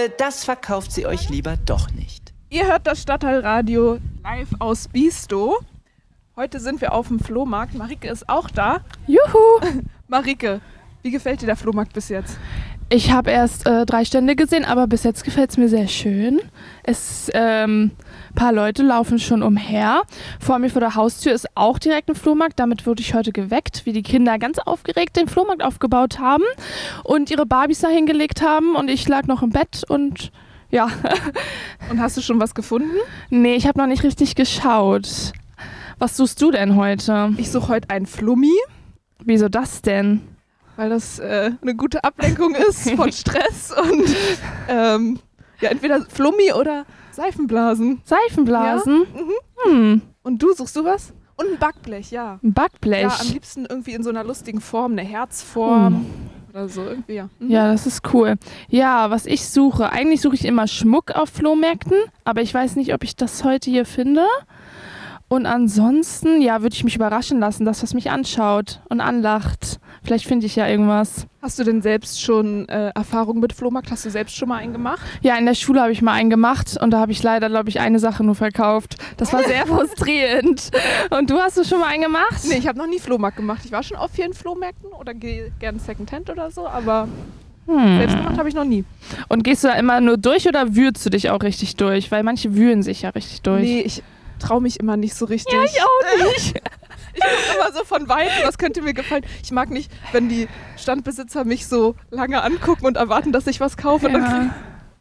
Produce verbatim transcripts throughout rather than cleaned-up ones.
äh, das verkauft sie euch lieber doch nicht. Ihr hört das Stadtteilradio live aus Bisto. Heute sind wir auf dem Flohmarkt. Marike ist auch da. Juhu! Marike, wie gefällt dir der Flohmarkt bis jetzt? Ich habe erst äh, drei Stände gesehen, aber bis jetzt gefällt es mir sehr schön. Es, ähm, ein paar Leute laufen schon umher. Vor mir vor der Haustür ist auch direkt ein Flohmarkt. Damit wurde ich heute geweckt, wie die Kinder ganz aufgeregt den Flohmarkt aufgebaut haben und ihre Barbies da hingelegt haben. Und ich lag noch im Bett und ja. Und hast du schon was gefunden? Nee, ich habe noch nicht richtig geschaut. Was suchst du denn heute? Ich suche heute einen Flummi. Wieso das denn? Weil das äh, eine gute Ablenkung ist von Stress und ähm, ja, entweder Flummi oder Seifenblasen. Seifenblasen? Ja? Mhm. Hm. Und du, suchst du was? Und ein Backblech, ja. Ein Backblech? Ja, am liebsten irgendwie in so einer lustigen Form, eine Herzform Hm. oder so irgendwie, ja. Mhm. Ja, das ist cool. Ja, was ich suche, eigentlich suche ich immer Schmuck auf Flohmärkten, aber ich weiß nicht, ob ich das heute hier finde. Und ansonsten, ja, würde ich mich überraschen lassen, dass was mich anschaut und anlacht. Vielleicht finde ich ja irgendwas. Hast du denn selbst schon äh, Erfahrung mit Flohmarkt? Hast du selbst schon mal einen gemacht? Ja, in der Schule habe ich mal einen gemacht und da habe ich leider, glaube ich, eine Sache nur verkauft. Das war sehr frustrierend. Und du, hast du schon mal einen gemacht? Nee, ich habe noch nie Flohmarkt gemacht. Ich war schon auf vielen Flohmärkten oder gehe gerne Secondhand oder so, aber Hm. selbst gemacht habe ich noch nie. Und gehst du da immer nur durch oder wühlst du dich auch richtig durch? Weil manche wühlen sich ja richtig durch. Nee, ich traue mich immer nicht so richtig. Ja, ich auch nicht. Ich gucke immer so von Weitem, was könnte mir gefallen. Ich mag nicht, wenn die Standbesitzer mich so lange angucken und erwarten, dass ich was kaufe. Ja. Dann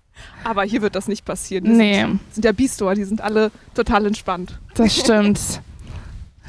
aber hier wird das nicht passieren. Die Nee, sind, sind ja Bistro, die sind alle total entspannt. das stimmt.